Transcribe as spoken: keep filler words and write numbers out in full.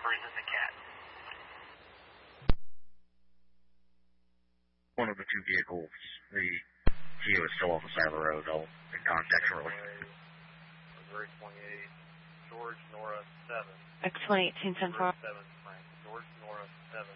numbers in the cat. One of the two vehicles, the Geo is still on the side of the road. I'll in contact shortly. Missouri twenty-eight, George Nora seven. X one eighteen ten four. seven, Frank. George Nora seven.